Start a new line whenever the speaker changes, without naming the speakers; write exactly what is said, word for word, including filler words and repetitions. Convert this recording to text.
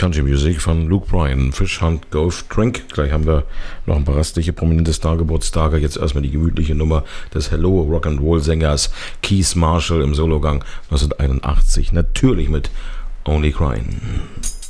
Country Music von Luke Bryan, Fish Hunt Golf Drink. Gleich haben wir noch ein paar restliche prominente Stargeburtstage. Jetzt erstmal die gemütliche Nummer des Hello Rock'n'Roll Sängers Keith Marshall im Sologang neunzehnhunderteinundachtzig. Natürlich mit Only Crying.